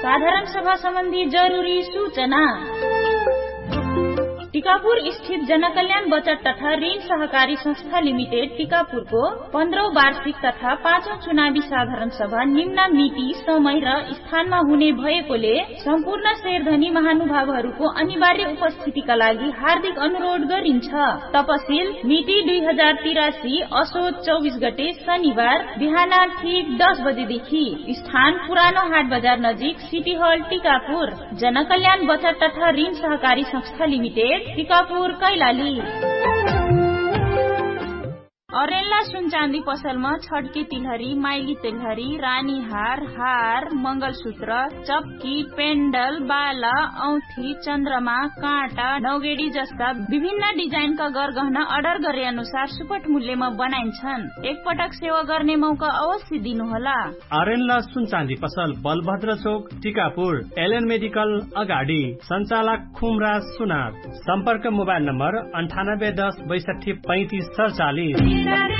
साधारण सभा सम्बन्धी जरुरी सूचना। टिकापुर स्थित जनकल्याण बचत तथा ऋण सहकारी संस्था लिमिटेड टिकापुरको 15औं वार्षिक तथा 5औं चुनावी साधारण सभा निम्न मिति, समय र स्थानमा हुने भएकोले सम्पूर्ण शेरधनी महानुभावहरूको अनिवार्य उपस्थितिका लागि हार्दिक अनुरोध गरिन्छ। तपसिल मिति 2083 असोज 24 गते शनिबार बिहान ठीक 10 बजेदेखि। स्थान पुरानो हाट बजार नजिक सिटी हल टिकापुर। जनकल्याण बचत तथा ऋण सहकारी संस्था लिमिटेड टिकापुर कैलाली। अरेन्ला सुन चाँदी पसलमा छड्के तिलहरी, माइली तिलहरी, रानी हार, मंगलसूत्र, चप्की, पेन्डल, बाला, औँठी, चन्द्रमा, काँटा, नौगेडी जस्ता विभिन्न डिजाइनका गरगहना अर्डर गरे अनुसार सुपथ मूल्यमा बनाइन्छन्। एकपटक सेवा गर्ने मौका अवश्य दिनुहोला। अरेन्ला सुन चाँदी पसल बलभद्र चोक टिकापुर, एलएन मेडिकल अगाडि। सञ्चालक खुमराज सुनार। सम्पर्क मोबाइल नम्बर 9810 62 35 47।